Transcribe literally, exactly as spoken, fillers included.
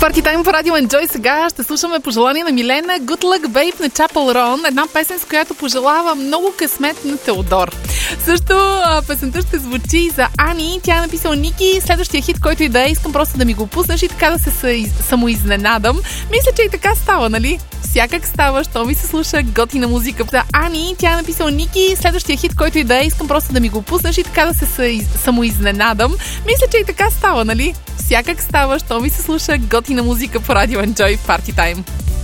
Party Time по радио Enjoy. Сега ще слушаме пожелание на Милена Good Luck Babe на Chapel Roan. Една песен, с която пожелава много късмет на Теодор. Също а, песента ще звучи за Ани. Тя е написала: Ники, следващия хит, който и да е, искам просто да ми го пуснеш и така да се самоизненадам. Мисля, че и така става, нали? Всякак става, що ми се слуша готина музика. За Ани, тя е написала: Ники, следващия хит, който и да е, искам просто да ми го пуснеш и така да се самоизненадам. Мисля, че и така става, нали? Всякак става, що ми се слуша готина музика по радио Enjoy Party Time.